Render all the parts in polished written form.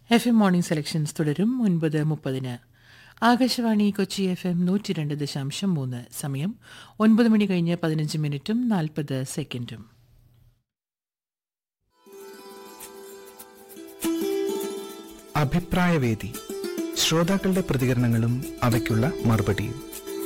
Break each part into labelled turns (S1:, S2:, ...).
S1: FM morning selections തുടരും 9:30. Akashvani Kochi FM 102.3. സമയം 9 മണി കഴിഞ്ഞ് 15 മിനിറ്റും 40 സെക്കൻഡും.
S2: അഭിപ്രായവേദി. ശ്രോതാക്കളുടെ പ്രതികരണങ്ങളും അവയ്ക്കുള്ള മറുപടിയും.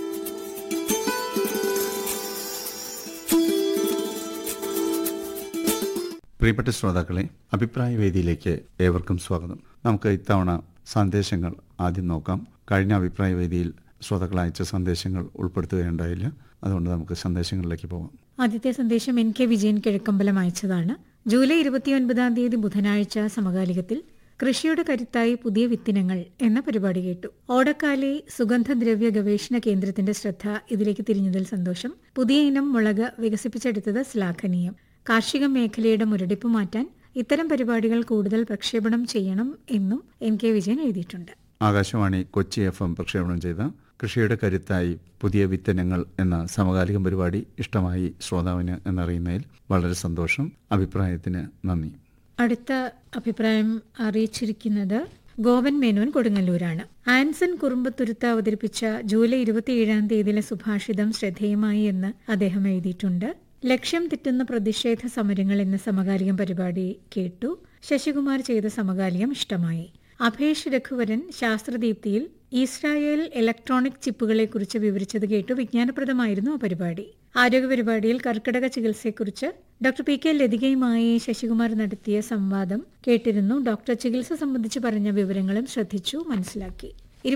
S3: പ്രിയപ്പെട്ട ശ്രോതാക്കളെ, അഭിപ്രായ വേദിയിലേക്ക് ഏവർക്കും സ്വാഗതം. നമുക്ക് ഇത്തവണ സന്ദേശങ്ങൾ ആദ്യം നോക്കാം. കഴിഞ്ഞ അഭിപ്രായ വേദിയിൽ ശ്രോതാക്കൾ അയച്ച സന്ദേശങ്ങൾ ഉൾപ്പെടുത്തുകയുണ്ടായില്ല. അതുകൊണ്ട് നമുക്ക് സന്ദേശങ്ങളിലേക്ക് പോകാം.
S4: ആദ്യത്തെ സന്ദേശം NK വിജയൻ കിഴക്കമ്പലം അയച്ചതാണ്. ജൂലൈ 29 ബുധനാഴ്ച സമകാലികത്തിൽ കൃഷിയുടെ കരുത്തായി പുതിയ വിത്തിനങ്ങൾ എന്ന പരിപാടി കേട്ടു. ഓടക്കാലി സുഗന്ധദ്രവ്യ ഗവേഷണ കേന്ദ്രത്തിന്റെ ശ്രദ്ധ ഇതിലേക്ക് തിരിഞ്ഞതിൽ സന്തോഷം. പുതിയ ഇനം മുളക് വികസിപ്പിച്ചെടുത്തത് ശ്ലാഘനീയം. കാർഷിക മേഖലയുടെ മുരടിപ്പ് മാറ്റാൻ ഇത്തരം പരിപാടികൾ കൂടുതൽ പ്രക്ഷേപണം ചെയ്യണം എന്നും NK വിജയൻ എഴുതിയിട്ടുണ്ട്.
S3: ആകാശവാണി കൊച്ചി FM പ്രക്ഷേപണം ചെയ്ത കൃഷിയുടെ കരുത്തായി പുതിയ വിത്തനങ്ങൾ എന്ന സമകാലിക പരിപാടി ഇഷ്ടമായി ശ്രോതാവിന് എന്നറിയുന്നതിൽ വളരെ സന്തോഷം. അഭിപ്രായത്തിന് നന്ദി.
S4: അടുത്ത അഭിപ്രായം അറിയിച്ചിരിക്കുന്നത് ഗോവൻ മേനോൻ കൊടുങ്ങല്ലൂരാണ്. ആൻസൺ കുറുമ്പത്തുരുത്ത് അവതരിപ്പിച്ച ജൂലൈ 27 സുഭാഷിതം ശ്രദ്ധേയമായി എന്ന് അദ്ദേഹം എഴുതിയിട്ടുണ്ട്. ലക്ഷ്യം തെറ്റുന്ന പ്രതിഷേധ സമരങ്ങൾ എന്ന സമകാലികം പരിപാടി കേട്ടു. ശശികുമാർ ചെയ്ത സമകാലികം ഇഷ്ടമായി. അഭേഷ് രഘുവരൻ ശാസ്ത്രദീപ്തിയിൽ ഇസ്രായേൽ ഇലക്ട്രോണിക് ചിപ്പുകളെക്കുറിച്ച് വിവരിച്ചത് കേട്ടു. വിജ്ഞാനപ്രദമായിരുന്നു ആ പരിപാടി. ആരോഗ്യ പരിപാടിയിൽ കർക്കിടക ചികിത്സയെക്കുറിച്ച് ഡോക്ടർ PK ലതികയുമായി ശശികുമാർ നടത്തിയ സംവാദം കേട്ടിരുന്നു. ഡോക്ടർ ചികിത്സ സംബന്ധിച്ച് പറഞ്ഞ വിവരങ്ങളും ശ്രദ്ധിച്ചു, മനസ്സിലാക്കി.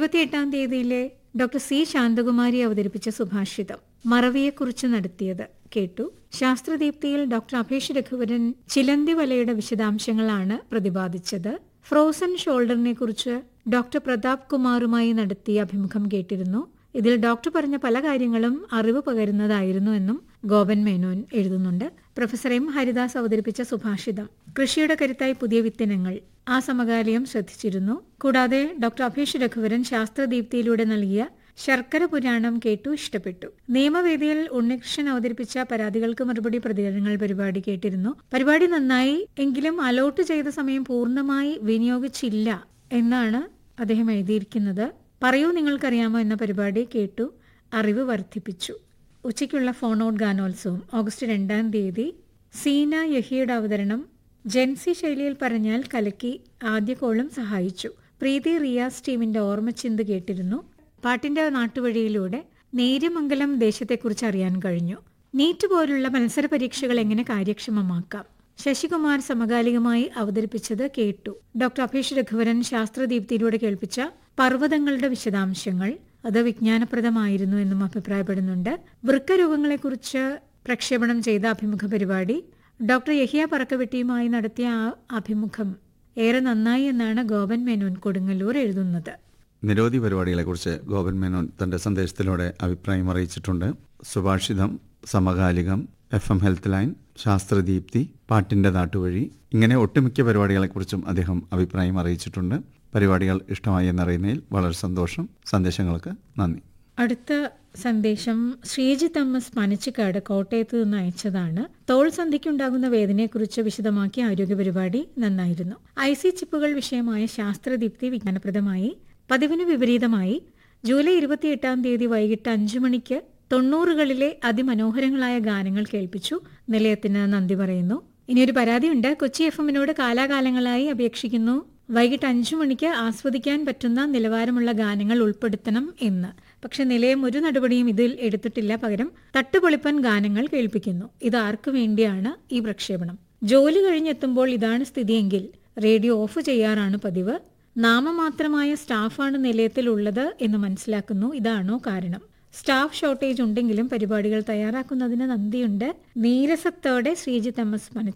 S4: 28 ഡോക്ടർ C ശാന്തകുമാരി അവതരിപ്പിച്ച സുഭാഷിതം മറവിയെക്കുറിച്ച് നടത്തിയത് കേട്ടു. ശാസ്ത്രദീപ്തിയിൽ ഡോക്ടർ അഭേഷ് രഘുവരൻ ചിലന്തി വലയുടെ വിശദാംശങ്ങളാണ് പ്രതിപാദിച്ചത്. ഫ്രോസൺ ഷോൾഡറിനെ കുറിച്ച് ഡോക്ടർ പ്രതാപ് കുമാറുമായി നടത്തിയ അഭിമുഖം കേട്ടിരുന്നു. ഇതിൽ ഡോക്ടർ പറഞ്ഞ പല കാര്യങ്ങളും അറിവ് പകരുന്നതായിരുന്നു എന്നും ഗോപൻ മേനോൻ എഴുതുന്നുണ്ട്. പ്രൊഫസർ M ഹരിദാസ് അവതരിപ്പിച്ച സുഭാഷിതം കൃഷിയുടെ കരുത്തായി പുതിയ വിത്തിനങ്ങൾ ആ സമകാലികം ശ്രദ്ധിച്ചിരുന്നു. കൂടാതെ ഡോക്ടർ അഭേഷ് രഘുവരൻ ശാസ്ത്രദീപ്തിയിലൂടെ നൽകിയ ശർക്കര പുരാണം കേട്ടു, ഇഷ്ടപ്പെട്ടു. നിയമവേദിയിൽ ഉണ്ണികൃഷ്ണൻ അവതരിപ്പിച്ച പരാതികൾക്ക് മറുപടി പ്രതികരണങ്ങൾ പരിപാടി കേട്ടിരുന്നു. പരിപാടി നന്നായി, എങ്കിലും അലോട്ട് ചെയ്ത സമയം പൂർണ്ണമായി വിനിയോഗിച്ചില്ല എന്നാണ് അദ്ദേഹം എഴുതിയിരിക്കുന്നത്. പറയൂ നിങ്ങൾക്കറിയാമോ എന്ന പരിപാടി കേട്ടു, അറിവ് വർദ്ധിപ്പിച്ചു. ഉച്ചയ്ക്കുള്ള ഫോൺ ഔട്ട് ഗാനോത്സവം ഓഗസ്റ്റ് 2 സീന യഹിയുടെ അവതരണം ജെൻസി ശൈലിയിൽ പറഞ്ഞാൽ കലക്കി. ആദ്യ കോളും സഹായിച്ചു. പ്രീതി റിയാസ് ടീമിന്റെ ഓർമ്മച്ചിന്ത് കേട്ടിരുന്നു. പാട്ടിന്റെ നാട്ടുവഴിയിലൂടെ നേര്യമംഗലം ദേശത്തെക്കുറിച്ച് അറിയാൻ കഴിഞ്ഞു. നീറ്റ് പോലുള്ള മത്സര പരീക്ഷകൾ എങ്ങനെ കാര്യക്ഷമമാക്കാം. ശശികുമാർ സമകാലികമായി അവതരിപ്പിച്ചത് കേട്ടു. ഡോക്ടർ അഭേഷ് രഘുവരൻ ശാസ്ത്രദീപ്തിയിലൂടെ കേൾപ്പിച്ച പർവ്വതങ്ങളുടെ വിശദാംശങ്ങൾ അത് വിജ്ഞാനപ്രദമായിരുന്നു എന്നും അഭിപ്രായപ്പെടുന്നുണ്ട്. വൃക്കരോഗങ്ങളെക്കുറിച്ച് പ്രക്ഷേപണം ചെയ്ത അഭിമുഖ പരിപാടി ഡോക്ടർ യഹിയ പറക്കവെട്ടിയുമായി നടത്തിയ ആ അഭിമുഖം ഏറെ നന്നായി എന്നാണ് ഗോപൻ മേനോൻ കൊടുങ്ങല്ലൂർ എഴുതുന്നത്.
S3: നിരവധി പരിപാടികളെക്കുറിച്ച് ഗോപൻ മേനോൻ തന്റെ സന്ദേശത്തിലൂടെ അഭിപ്രായം അറിയിച്ചിട്ടുണ്ട്. സുഭാഷിതം, സമകാലികം, FM ഹെൽത്ത് ലൈൻ, ശാസ്ത്രദീപ്തി, പാട്ടിന്റെ നാട്ടുവഴി, ഇങ്ങനെ ഒട്ടുമിക്ക പരിപാടികളെക്കുറിച്ചും അദ്ദേഹം അഭിപ്രായം അറിയിച്ചിട്ടുണ്ട്. പരിപാടികൾ ഇഷ്ടമായി എന്നറിയുന്നതിൽ വളരെ സന്തോഷം. സന്ദേശങ്ങൾക്ക് നന്ദി.
S4: അടുത്ത സന്ദേശം ശ്രീജിത്ത് MS പനച്ചിക്കാട് കോട്ടയത്ത് നിന്ന് അയച്ചതാണ്. തോൾ സന്ധിക്കുണ്ടാകുന്ന വേദനയെക്കുറിച്ച് വിശദമാക്കി ആരോഗ്യ പരിപാടി നന്നായിരുന്നു. IC ചിപ്പുകൾ വിഷയമായ ശാസ്ത്രദീപ്തി വിജ്ഞാനപ്രദമായി. പതിവിന് വിപരീതമായി ജൂലൈ 28 വൈകിട്ട് 5 മണിക്ക് 90കളിലെ അതിമനോഹരങ്ങളായ ഗാനങ്ങൾ കേൾപ്പിച്ചു. നിലയത്തിന് നന്ദി പറയുന്നു. ഇനിയൊരു പരാതിയുണ്ട്. കൊച്ചി FMനോട് കാലാകാലങ്ങളായി അപേക്ഷിക്കുന്നു, വൈകിട്ട് 5 മണിക്ക് ആസ്വദിക്കാൻ പറ്റുന്ന നിലവാരമുള്ള ഗാനങ്ങൾ ഉൾപ്പെടുത്തണം എന്ന്. പക്ഷെ നിലയം ഒരു നടപടിയും ഇതിൽ എടുത്തിട്ടില്ല. പകരം തട്ടുപൊളിപ്പൻ ഗാനങ്ങൾ കേൾപ്പിക്കുന്നു. ഇത് ആർക്കു വേണ്ടിയാണ് ഈ പ്രക്ഷേപണം? ജോലി കഴിഞ്ഞെത്തുമ്പോൾ ഇതാണ് സ്ഥിതിയെങ്കിൽ റേഡിയോ ഓഫ് ചെയ്യാറാണ് പതിവ്. നാമമാത്രമായ സ്റ്റാഫാണ് നിലയത്തിലുള്ളത് എന്ന് മനസ്സിലാക്കുന്നു. ഇതാണോ കാരണം? സ്റ്റാഫ് ഷോർട്ടേജ് ഉണ്ടെങ്കിലും പരിപാടികൾ തയ്യാറാക്കുന്നതിന് നന്ദിയുണ്ട്. നീരസത്തോടെ ശ്രീജിത്ത് MS